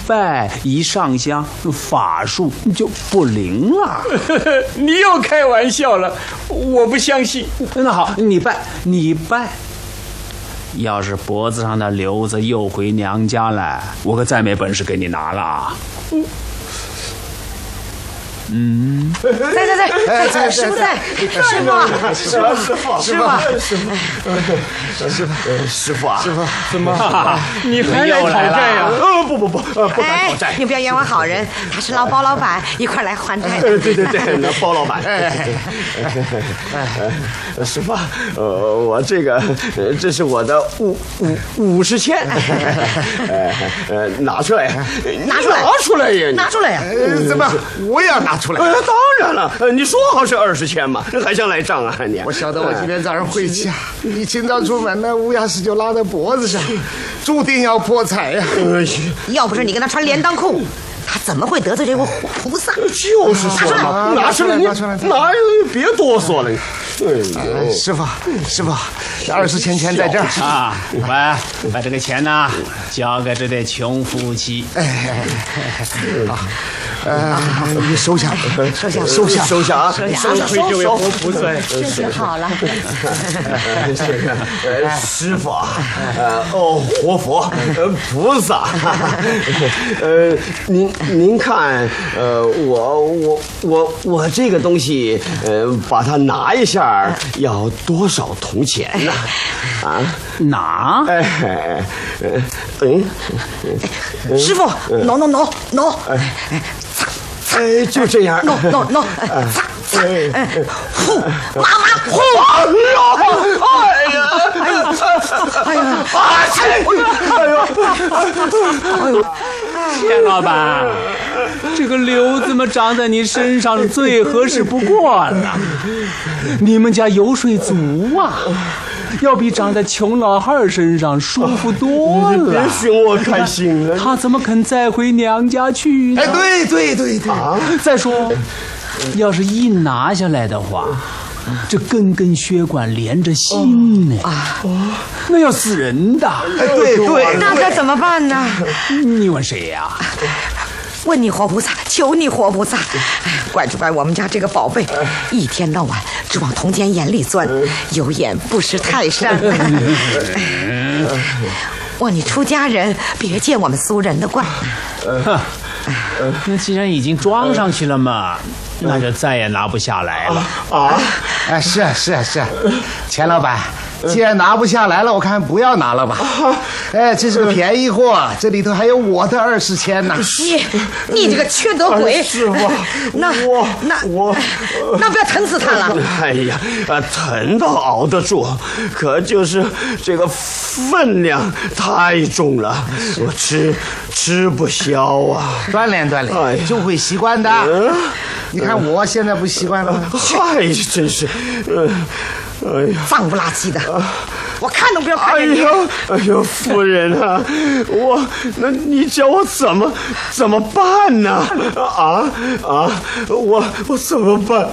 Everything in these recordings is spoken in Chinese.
拜一上香，法术就不灵了。 你又开玩笑了，我不相信。 那好，你拜。要是脖子上的瘤子又回娘家来，我可再没本事给你拿了啊！ 在，师傅在， 师傅啊， 怎么？你还来讨债呀？ 不敢讨债。 你不要冤枉好人，他是包老板，一块来还债。 对，那包老板。师傅，我这是我的50千，拿出来呀！ 怎么我也要拿出来？ 当然了，你说好是20千嘛，还想来账啊你？ 我晓得我今天早上回家，一清早出门，那乌鸦丝就拉在脖子上，注定要破财呀！ 要不是你跟他穿连裆裤，他怎么会得罪这位活菩萨？ 就是说嘛，拿出来，别哆嗦了。 师傅，这20钱钱在这儿啊！把这个钱呢交给这对穷夫妻。 你收下啊！ 亏这位活菩萨， 这就好了。 师傅啊，活佛，菩萨，您看，我这个东西，把它拿一下要多少铜钱呢？啊， 拿？ 师傅，挪。 就这样。 no，擦，妈， 钱老板，这个瘤子嘛长在你身上最合适不过了。你们家油水足啊，要比长在穷老汉身上舒服多了。 别寻我开心了， 他怎么肯再回娘家去呢？ 对啊！再说，要是一拿下来的话，这根血管连着心呢，那要死人的。 对， 那可怎么办呢？ 你问谁呀？ 问你活菩萨，求你活菩萨，怪就怪我们家这个宝贝，一天到晚只往铜钱眼里钻，有眼不识泰山。望你出家人，别见我们俗人的怪。 那既然已经装上去了嘛，那就再也拿不下来了。 是啊，钱老板，既然拿不下来了，我看不要拿了吧。这是个便宜货，这里头还有我的20钱呢。 你这个缺德鬼！ 师傅， 那不要疼死他了。 哎呀，疼倒熬得住，可就是这个分量太重了，我吃不消啊。 锻炼就会习惯的。你看我现在不习惯了。 嗨，真是， 脏不拉几的，我看都不要看见你。 哎呦，夫人啊，那你叫我怎么办呢？我怎么办？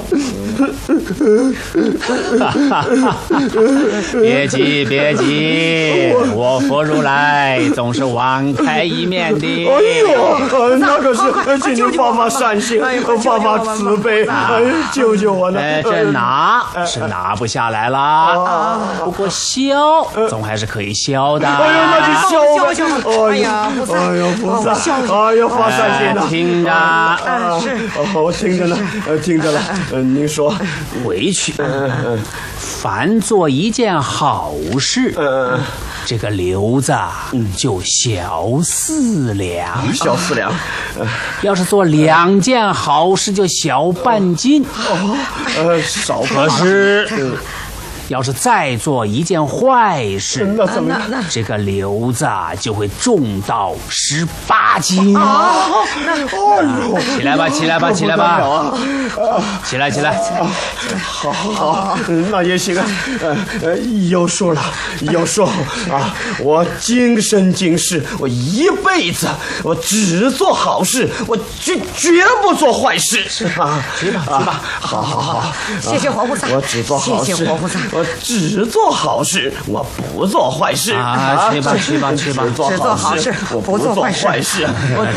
别急，我佛如来总是网开一面的。 哎呦，那可是请您发发善心，发发慈悲，救救我呢！ 这拿是拿不下来了，不过消总还是可以消的。 哎呀，那就消呗！ 哎呀，菩萨， 哎呀，发善心的， 听着， 是，我听着了，您说， 回去，凡做一件好事，这个瘤子就小4两， 小4两。 要是做2件好事，就小半斤。 少可是。要是再做一件坏事， 那怎么样？ 这个瘤子就会重到18斤。起来吧，起来！ 好，那也行啊。有数了啊！我今生今世，我一辈子，我只做好事，我绝不做坏事。 是啊，去吧。 好， 谢谢活菩萨， 我只做好事。 谢谢活菩萨。 我只做好事，我不做坏事啊！去吧， 只做好事，我不做坏事。